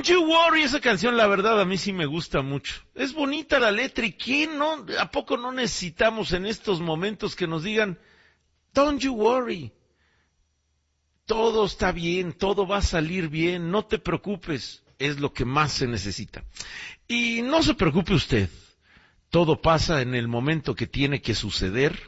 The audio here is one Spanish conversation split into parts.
Don't You Worry, esa canción la verdad a mí sí me gusta mucho. Es bonita la letra y ¿quién no? ¿A poco no necesitamos en estos momentos que nos digan Don't You Worry? Todo está bien, todo va a salir bien, no te preocupes, es lo que más se necesita. Y no se preocupe usted, todo pasa en el momento que tiene que suceder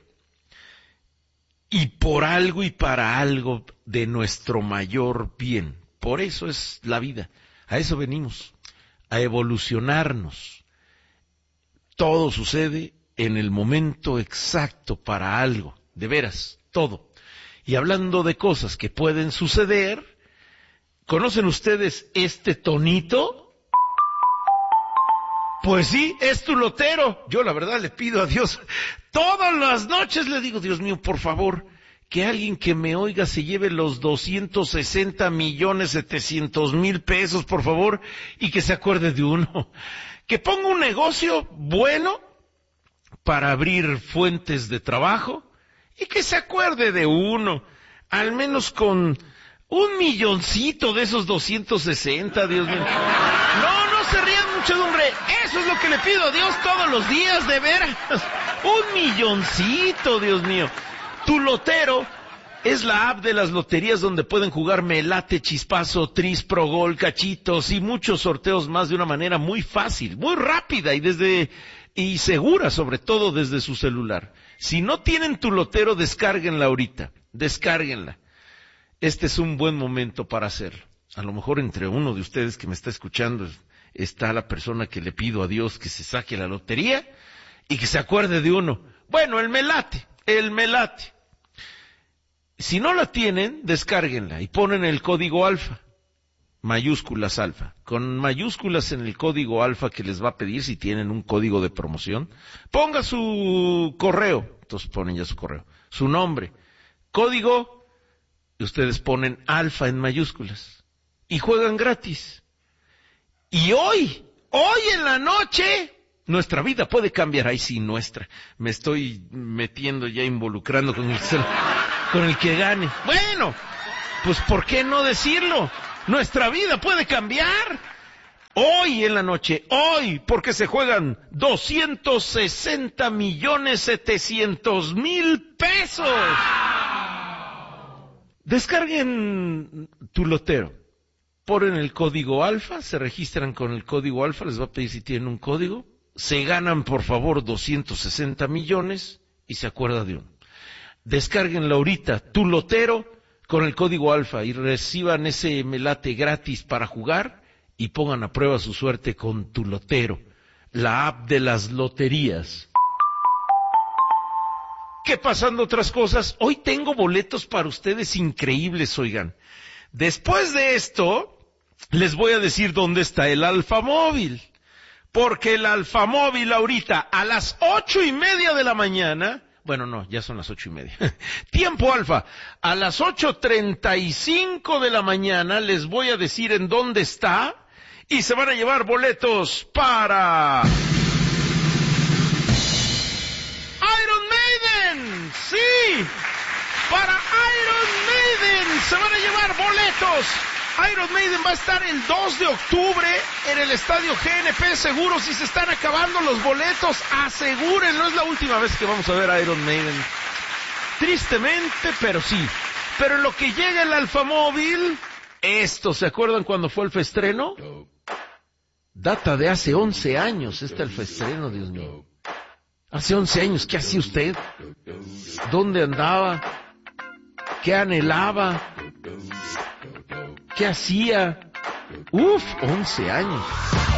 y por algo y para algo de nuestro mayor bien. Por eso es la vida, a eso venimos, a evolucionarnos. Todo sucede en el momento exacto para algo, de veras, todo. Y hablando de cosas que pueden suceder, ¿conocen ustedes este tonito? Pues sí, es tu lotero. Yo la verdad le pido a Dios, todas las noches le digo, Dios mío, por favor, que alguien que me oiga se lleve los 260,700,000 pesos, por favor, y que se acuerde de uno. Que ponga un negocio bueno para abrir fuentes de trabajo, y que se acuerde de uno, al menos con 1,000,000 de esos 260, Dios mío. No se rían, muchedumbre, eso es lo que le pido a Dios todos los días, de veras. 1,000,000, Dios mío. Tu lotero es la app de las loterías donde pueden jugar Melate, Chispazo, Tris, Progol, Cachitos y muchos sorteos más de una manera muy fácil, muy rápida y segura, sobre todo desde su celular. Si no tienen tu lotero, descárguenla ahorita, descárguenla. Este es un buen momento para hacerlo. A lo mejor entre uno de ustedes que me está escuchando está la persona que le pido a Dios que se saque la lotería y que se acuerde de uno. Bueno, el Melate. Si no la tienen, descárguenla y ponen el código alfa. Mayúsculas alfa, con mayúsculas en el código alfa que les va a pedir si tienen un código de promoción. Ponga su correo, entonces ponen ya su correo, su nombre, código, y ustedes ponen alfa en mayúsculas, y juegan gratis. Y hoy en la noche, nuestra vida puede cambiar. Ay, sí, nuestra, me estoy metiendo ya, involucrando con el que gane. Bueno, pues ¿por qué no decirlo? Nuestra vida puede cambiar. Hoy en la noche, hoy, porque se juegan 260,700,000 pesos. Descarguen tu lotero. Ponen el código alfa, se registran con el código alfa, les va a pedir si tienen un código. Se ganan, por favor, 260 millones y se acuerda de uno. Descárguenlo ahorita, tu lotero, con el código alfa y reciban ese melate gratis para jugar y pongan a prueba su suerte con tu lotero, la app de las loterías. ¿Qué pasando otras cosas? Hoy tengo boletos para ustedes increíbles, oigan. Después de esto, les voy a decir dónde está el Alfamóvil. Porque el Alfamóvil ahorita a las 8:30 de la mañana... Bueno, no, ya son las 8:30. Tiempo alfa. A las 8:35 de la mañana les voy a decir en dónde está y se van a llevar boletos para Iron Maiden. Sí, para Iron Maiden se van a llevar boletos. Iron Maiden va a estar el 2 de octubre en el estadio GNP Seguros. Si se están acabando los boletos, asegúrenlo, no es la última vez que vamos a ver a Iron Maiden. Tristemente, pero sí. Pero en lo que llega el Alfamóvil, ¿se acuerdan cuando fue el feestreno? Data de hace 11 años el feestreno, Dios mío. Hace 11 años, ¿qué hacía usted? ¿Dónde andaba? ¿Qué anhelaba? ¿Qué hacía? 11 años.